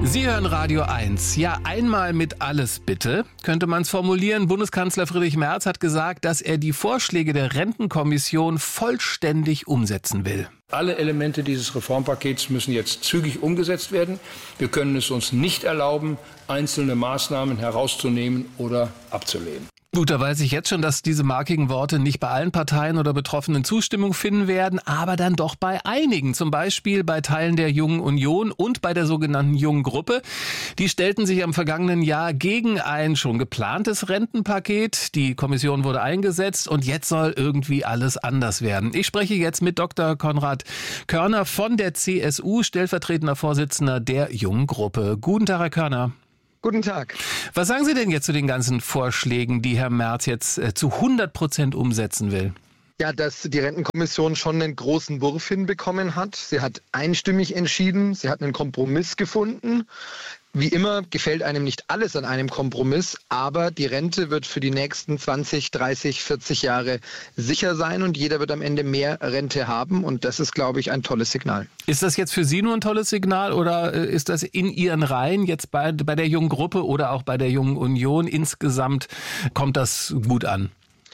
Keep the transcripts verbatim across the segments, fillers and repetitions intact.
Sie hören Radio eins. Ja, einmal mit alles bitte, könnte man es formulieren. Bundeskanzler Friedrich Merz hat gesagt, dass er die Vorschläge der Rentenkommission vollständig umsetzen will. Alle Elemente dieses Reformpakets müssen jetzt zügig umgesetzt werden. Wir können es uns nicht erlauben, einzelne Maßnahmen herauszunehmen oder abzulehnen. Gut, da weiß ich jetzt schon, dass diese markigen Worte nicht bei allen Parteien oder Betroffenen Zustimmung finden werden, aber dann doch bei einigen, zum Beispiel bei Teilen der Jungen Union und bei der sogenannten Jungen Gruppe. Die stellten sich am vergangenen Jahr gegen ein schon geplantes Rentenpaket. Die Kommission wurde eingesetzt und jetzt soll irgendwie alles anders werden. Ich spreche jetzt mit Doktor Konrad Körner von der C S U, stellvertretender Vorsitzender der Jungen Gruppe. Guten Tag, Herr Körner. Guten Tag. Was sagen Sie denn jetzt zu den ganzen Vorschlägen, die Herr Merz jetzt äh, zu hundert Prozent umsetzen will? Ja, dass die Rentenkommission schon einen großen Wurf hinbekommen hat. Sie hat einstimmig entschieden, sie hat einen Kompromiss gefunden. Wie immer gefällt einem nicht alles an einem Kompromiss, aber die Rente wird für die nächsten zwanzig, dreißig, vierzig Jahre sicher sein und jeder wird am Ende mehr Rente haben und das ist, glaube ich, ein tolles Signal. Ist das jetzt für Sie nur ein tolles Signal oder ist das in Ihren Reihen jetzt bei, bei der Jungen Gruppe oder auch bei der Jungen Union insgesamt, kommt das gut an?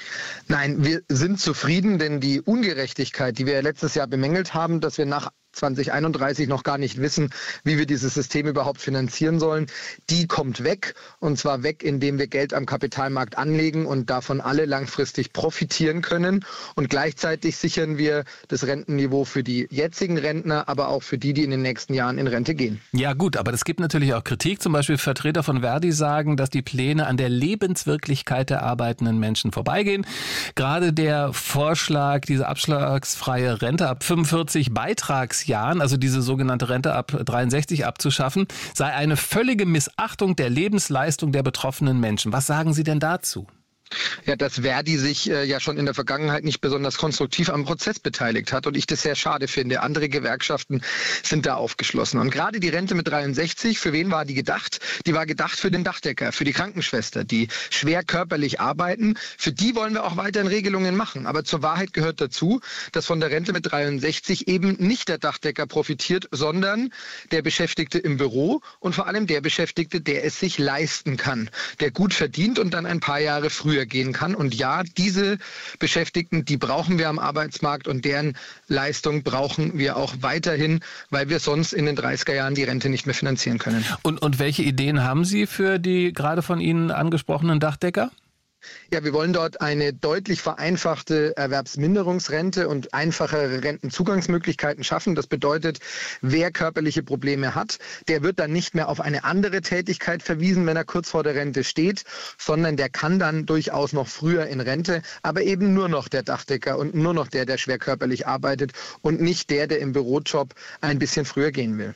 Nein, wir sind zufrieden, denn die Ungerechtigkeit, die wir letztes Jahr bemängelt haben, dass wir nach zwanzig einunddreißig noch gar nicht wissen, wie wir dieses System überhaupt finanzieren sollen, die kommt weg. Und zwar weg, indem wir Geld am Kapitalmarkt anlegen und davon alle langfristig profitieren können. Und gleichzeitig sichern wir das Rentenniveau für die jetzigen Rentner, aber auch für die, die in den nächsten Jahren in Rente gehen. Ja gut, aber es gibt natürlich auch Kritik. Zum Beispiel Vertreter von Verdi sagen, dass die Pläne an der Lebenswirklichkeit der arbeitenden Menschen vorbeigehen. Gerade der Vorschlag, diese abschlagsfreie Rente ab fünfundvierzig Beitragsjahren, also diese sogenannte Rente ab dreiundsechzig abzuschaffen, sei eine völlige Missachtung der Lebensleistung der betroffenen Menschen. Was sagen Sie denn dazu? Ja, dass Verdi sich äh, ja schon in der Vergangenheit nicht besonders konstruktiv am Prozess beteiligt hat und ich das sehr schade finde. Andere Gewerkschaften sind da aufgeschlossen. Und gerade die Rente mit dreiundsechzig, für wen war die gedacht? Die war gedacht für den Dachdecker, für die Krankenschwester, die schwer körperlich arbeiten. Für die wollen wir auch weiterhin Regelungen machen. Aber zur Wahrheit gehört dazu, dass von der Rente mit dreiundsechzig eben nicht der Dachdecker profitiert, sondern der Beschäftigte im Büro und vor allem der Beschäftigte, der es sich leisten kann, der gut verdient und dann ein paar Jahre früher gehen kann. Und ja, diese Beschäftigten, die brauchen wir am Arbeitsmarkt und deren Leistung brauchen wir auch weiterhin, weil wir sonst in den dreißiger Jahren die Rente nicht mehr finanzieren können. Und, und welche Ideen haben Sie für die gerade von Ihnen angesprochenen Dachdecker? Ja, wir wollen dort eine deutlich vereinfachte Erwerbsminderungsrente und einfachere Rentenzugangsmöglichkeiten schaffen. Das bedeutet, wer körperliche Probleme hat, der wird dann nicht mehr auf eine andere Tätigkeit verwiesen, wenn er kurz vor der Rente steht, sondern der kann dann durchaus noch früher in Rente, aber eben nur noch der Dachdecker und nur noch der, der schwer körperlich arbeitet und nicht der, der im Bürojob ein bisschen früher gehen will.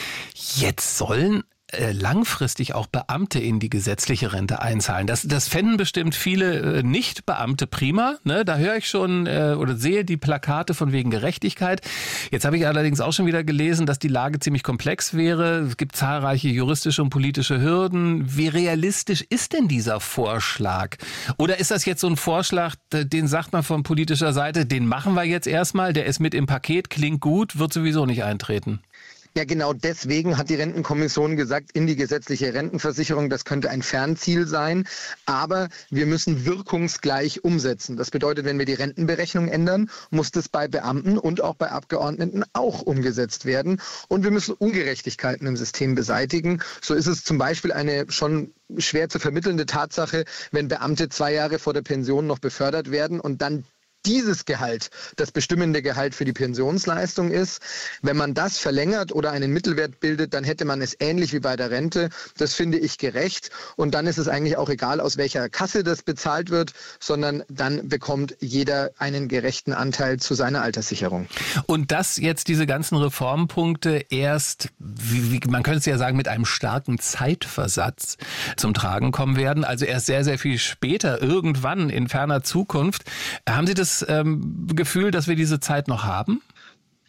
Jetzt sollen langfristig auch Beamte in die gesetzliche Rente einzahlen. Das, das fänden bestimmt viele Nicht-Beamte prima. Ne? Da höre ich schon äh, oder sehe die Plakate von wegen Gerechtigkeit. Jetzt habe ich allerdings auch schon wieder gelesen, dass die Lage ziemlich komplex wäre. Es gibt zahlreiche juristische und politische Hürden. Wie realistisch ist denn dieser Vorschlag? Oder ist das jetzt so ein Vorschlag, den sagt man von politischer Seite, den machen wir jetzt erstmal, der ist mit im Paket, klingt gut, wird sowieso nicht eintreten? Ja, genau deswegen hat die Rentenkommission gesagt, in die gesetzliche Rentenversicherung, das könnte ein Fernziel sein, aber wir müssen wirkungsgleich umsetzen. Das bedeutet, wenn wir die Rentenberechnung ändern, muss das bei Beamten und auch bei Abgeordneten auch umgesetzt werden. Und wir müssen Ungerechtigkeiten im System beseitigen. So ist es zum Beispiel eine schon schwer zu vermittelnde Tatsache, wenn Beamte zwei Jahre vor der Pension noch befördert werden und dann dieses Gehalt das bestimmende Gehalt für die Pensionsleistung ist. Wenn man das verlängert oder einen Mittelwert bildet, dann hätte man es ähnlich wie bei der Rente. Das finde ich gerecht. Und dann ist es eigentlich auch egal, aus welcher Kasse das bezahlt wird, sondern dann bekommt jeder einen gerechten Anteil zu seiner Alterssicherung. Und dass jetzt diese ganzen Reformpunkte erst, wie, wie, man könnte es ja sagen, mit einem starken Zeitversatz zum Tragen kommen werden, also erst sehr, sehr viel später, irgendwann in ferner Zukunft. Haben Sie das ähm, Gefühl, dass wir diese Zeit noch haben?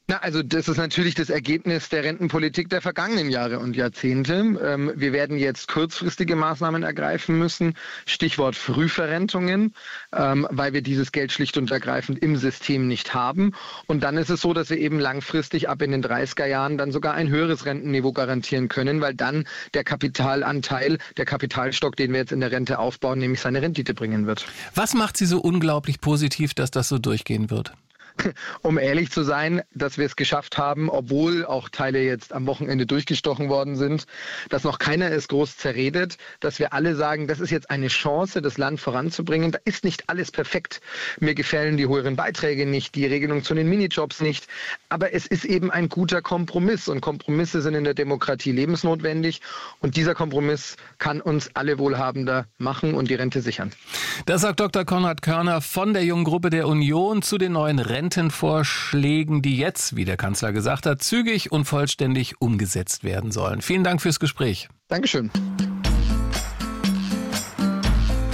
Na, also das ist natürlich das Ergebnis der Rentenpolitik der vergangenen Jahre und Jahrzehnte. Ähm, wir werden jetzt kurzfristige Maßnahmen ergreifen müssen, Stichwort Frühverrentungen, ähm, weil wir dieses Geld schlicht und ergreifend im System nicht haben. Und dann ist es so, dass wir eben langfristig ab in den dreißiger Jahren dann sogar ein höheres Rentenniveau garantieren können, weil dann der Kapitalanteil, der Kapitalstock, den wir jetzt in der Rente aufbauen, nämlich seine Rendite bringen wird. Was macht Sie so unglaublich positiv, dass das so durchgehen wird? Um ehrlich zu sein, dass wir es geschafft haben, obwohl auch Teile jetzt am Wochenende durchgestochen worden sind, dass noch keiner es groß zerredet, dass wir alle sagen, das ist jetzt eine Chance, das Land voranzubringen. Da ist nicht alles perfekt. Mir gefallen die höheren Beiträge nicht, die Regelung zu den Minijobs nicht. Aber es ist eben ein guter Kompromiss und Kompromisse sind in der Demokratie lebensnotwendig. Und dieser Kompromiss kann uns alle wohlhabender machen und die Rente sichern. Das sagt Doktor Konrad Körner von der Jungen Gruppe der Union zu den neuen Renten. Rentenvorschlägen, die jetzt, wie der Kanzler gesagt hat, zügig und vollständig umgesetzt werden sollen. Vielen Dank fürs Gespräch. Dankeschön.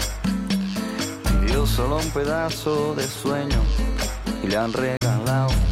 Yo solo un pedazo de sueño y le han regalado